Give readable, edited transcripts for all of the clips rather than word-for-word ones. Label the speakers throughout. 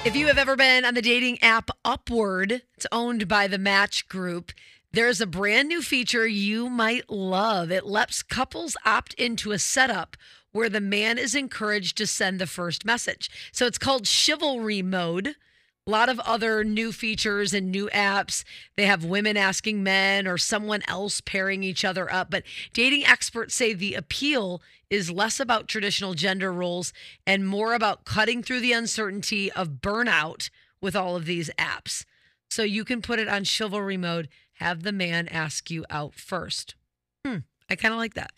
Speaker 1: If you have ever been on the dating app Upward, it's owned by the Match Group. There's a brand new feature you might love. It lets couples opt into a setup where the man is encouraged to send the first message. So it's called Chivalry Mode. A lot of other new features and new apps. They have women asking men or someone else pairing each other up. But dating experts say the appeal is less about traditional gender roles and more about cutting through the uncertainty of burnout with all of these apps. So you can put it on Chivalry Mode, have the man ask you out first. I kind of like that.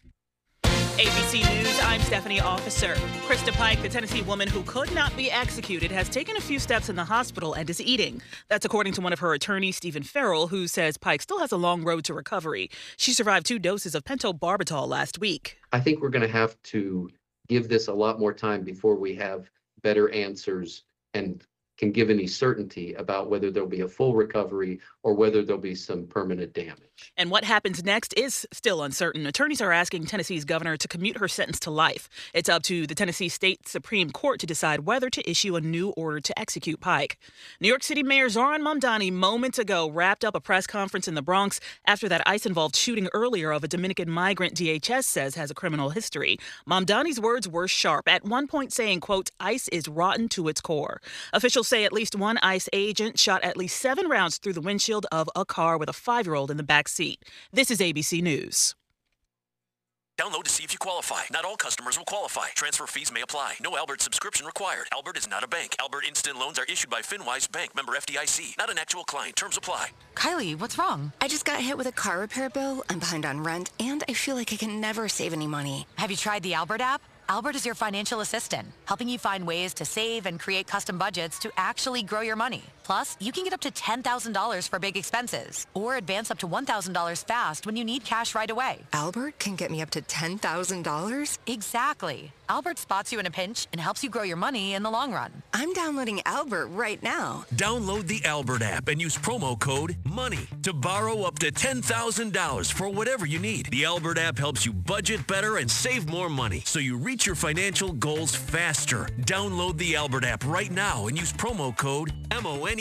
Speaker 2: ABC News, I'm Stephanie Officer. Krista Pike, the Tennessee woman who could not be executed, has taken a few steps in the hospital and is eating. That's according to one of her attorneys, Stephen Farrell, who says Pike still has a long road to recovery. She survived 2 doses of pentobarbital last week.
Speaker 3: I think we're going to have to give this a lot more time before we have better answers and can give any certainty about whether there'll be a full recovery or whether there'll be some permanent damage.
Speaker 2: And what happens next is still uncertain. Attorneys are asking Tennessee's governor to commute her sentence to life. It's up to the Tennessee State Supreme Court to decide whether to issue a new order to execute Pike. New York City Mayor Zohran Mamdani moments ago wrapped up a press conference in the Bronx after that ICE-involved shooting earlier of a Dominican migrant DHS says has a criminal history. Mamdani's words were sharp, at one point saying, quote, ICE is rotten to its core. Officials say at least one ICE agent shot at least 7 rounds through the windshield of a car with a 5-year-old in the back seat. This is ABC News.
Speaker 4: Download to see if you qualify. Not all customers will qualify. Transfer fees may apply. No Albert subscription required. Albert is not a bank. Albert Instant Loans are issued by FinWise Bank, member FDIC. Not an actual client. Terms apply.
Speaker 5: Kylie, what's wrong? I just got hit with a car repair bill. I'm behind on rent, and I feel like I can never save any money.
Speaker 6: Have you tried the Albert app? Albert is your financial assistant, helping you find ways to save and create custom budgets to actually grow your money. Plus, you can get up to $10,000 for big expenses or advance up to $1,000 fast when you need cash right away.
Speaker 5: Albert can get me up to $10,000?
Speaker 6: Exactly. Albert spots you in a pinch and helps you grow your money in the long run.
Speaker 5: I'm downloading Albert right now.
Speaker 4: Download the Albert app and use promo code MONEY to borrow up to $10,000 for whatever you need. The Albert app helps you budget better and save more money so you reach your financial goals faster. Download the Albert app right now and use promo code MONEY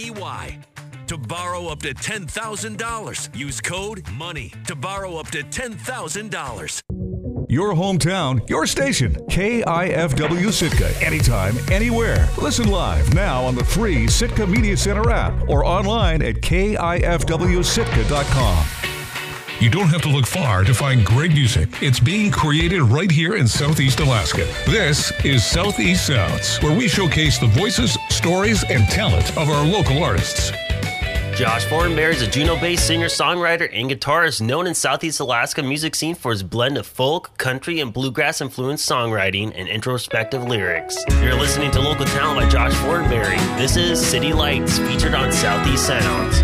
Speaker 4: to borrow up to $10,000. Use code MONEY to borrow up to $10,000.
Speaker 7: Your hometown, your station, KIFW Sitka. Anytime, anywhere. Listen live now on the free Sitka Media Center app or online at KIFWSitka.com.
Speaker 8: You don't have to look far to find great music. It's being created right here in Southeast Alaska. This is Southeast Sounds, where we showcase the voices, stories, and talent of our local artists.
Speaker 9: Josh Fortenberry is a Juneau-based singer-songwriter and guitarist known in Southeast Alaska music scene for his blend of folk, country, and bluegrass-influenced songwriting and introspective lyrics. You're listening to local talent by Josh Fortenberry. This is City Lights, featured on Southeast Sounds.